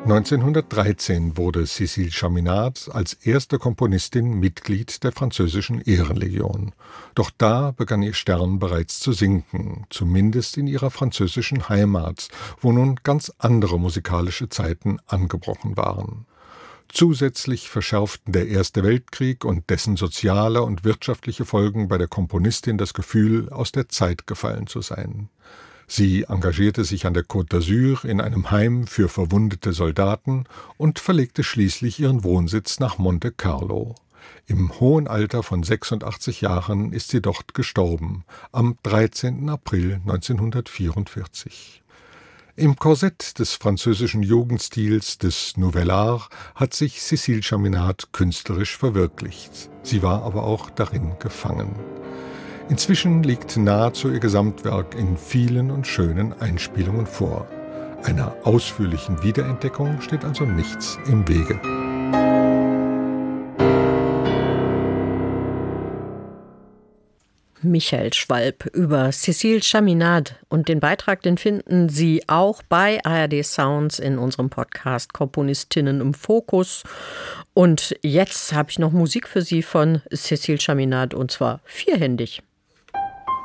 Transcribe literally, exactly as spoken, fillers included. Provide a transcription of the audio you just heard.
neunzehnhundertdreizehn wurde Cécile Chaminade als erste Komponistin Mitglied der französischen Ehrenlegion. Doch da begann ihr Stern bereits zu sinken, zumindest in ihrer französischen Heimat, wo nun ganz andere musikalische Zeiten angebrochen waren. Zusätzlich verschärften der Erste Weltkrieg und dessen soziale und wirtschaftliche Folgen bei der Komponistin das Gefühl, aus der Zeit gefallen zu sein. Sie engagierte sich an der Côte d'Azur in einem Heim für verwundete Soldaten und verlegte schließlich ihren Wohnsitz nach Monte Carlo. Im hohen Alter von sechsundachtzig Jahren ist sie dort gestorben, am dreizehnten April neunzehnhundertvierundvierzig. Im Korsett des französischen Jugendstils des Nouvel Art hat sich Cécile Chaminade künstlerisch verwirklicht. Sie war aber auch darin gefangen. Inzwischen liegt nahezu ihr Gesamtwerk in vielen und schönen Einspielungen vor. Einer ausführlichen Wiederentdeckung steht also nichts im Wege. Michael Schwalb über Cécile Chaminade. Und den Beitrag, den finden Sie auch bei A R D Sounds in unserem Podcast Komponistinnen im Fokus. Und jetzt habe ich noch Musik für Sie von Cécile Chaminade, und zwar vierhändig.